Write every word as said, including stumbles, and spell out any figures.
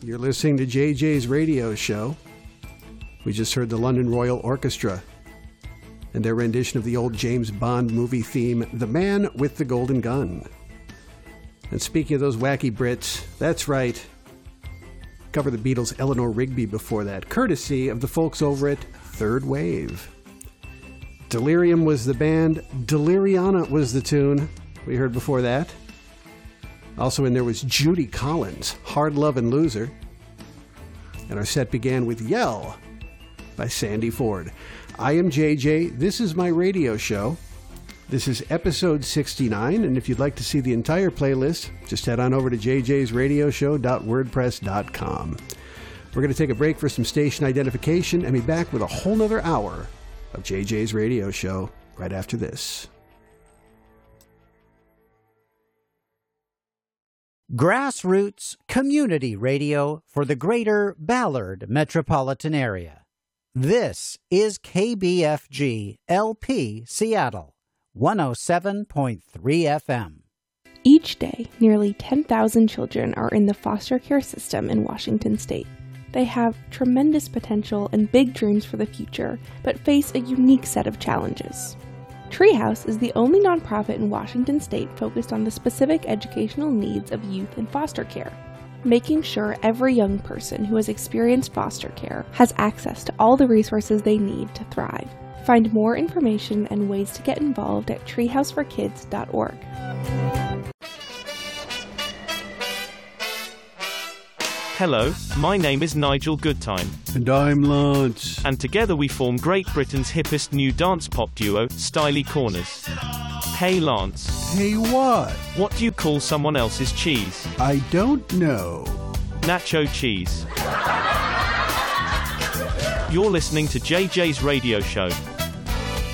You're listening to J J's radio show. We just heard the London Royal Orchestra and their rendition of the old James Bond movie theme, The Man with the Golden Gun. And speaking of those wacky Brits, that's right, cover the Beatles' Eleanor Rigby before that, courtesy of the folks over at Third Wave. Delirium was the band, Deliriana was the tune we heard before that. Also in there was Judy Collins, Hard Love and Loser. And our set began with Yell by Sandy Ford. I am J J. This is my radio show. This is episode sixty-nine, and if you'd like to see the entire playlist, just head on over to j j's radio show dot wordpress dot com. We're going to take a break for some station identification and be back with a whole nother hour of J J's radio show right after this. Grassroots community radio for the greater Ballard metropolitan area. This is K B F G L P Seattle, one oh seven point three F M. Each day, nearly ten thousand children are in the foster care system in Washington state. They have tremendous potential and big dreams for the future, but face a unique set of challenges. Treehouse is the only nonprofit in Washington state focused on the specific educational needs of youth in foster care, making sure every young person who has experienced foster care has access to all the resources they need to thrive. Find more information and ways to get involved at treehouse for kids dot org. Hello, my name is Nigel Goodtime. And I'm Lance. And together we form Great Britain's hippest new dance pop duo, Styly Corners. Hey Lance. Hey what? What do you call someone else's cheese? I don't know. Nacho cheese. You're listening to J J's radio show.